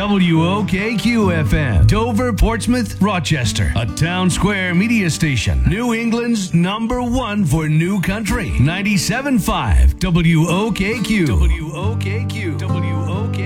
WOKQ-FM, Dover, Portsmouth, Rochester. A Town Square media station. New England's #1 for new country. 97.5 WOKQ. WOKQ. WOKQ.